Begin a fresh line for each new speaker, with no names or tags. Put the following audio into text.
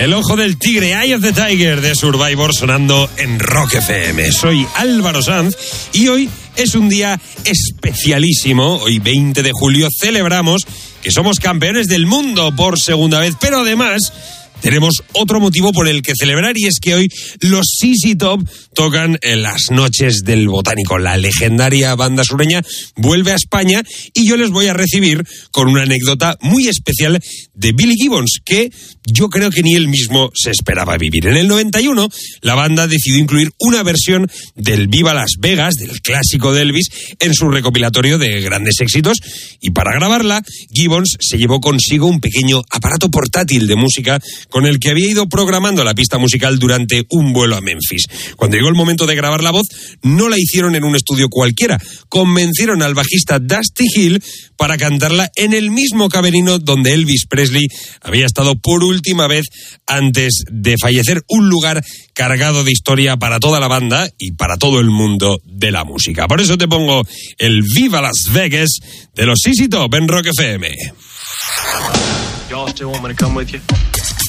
El ojo del tigre, Eye of the Tiger de Survivor sonando en Rock FM. Soy Álvaro Sanz y hoy es un día especialísimo. Hoy 20 de julio celebramos que somos campeones del mundo por segunda vez, pero además tenemos otro motivo por el que celebrar y es que hoy los ZZ Top tocan en las noches del Botánico. La legendaria banda sureña vuelve a España y yo les voy a recibir con una anécdota muy especial de Billy Gibbons que yo creo que ni él mismo se esperaba vivir. En el 91 la banda decidió incluir una versión del Viva Las Vegas, del clásico de Elvis, en su recopilatorio de grandes éxitos y para grabarla Gibbons se llevó consigo un pequeño aparato portátil de música con el que había ido programando la pista musical durante un vuelo a Memphis. Cuando llegó el momento de grabar la voz, no la hicieron en un estudio cualquiera. Convencieron al bajista Dusty Hill para cantarla en el mismo camerino donde Elvis Presley había estado por última vez antes de fallecer. Un lugar cargado de historia para toda la banda y para todo el mundo de la música. Por eso te pongo el Viva Las Vegas de los ZZ Top en Rock FM.
Y'all still want me to come with you?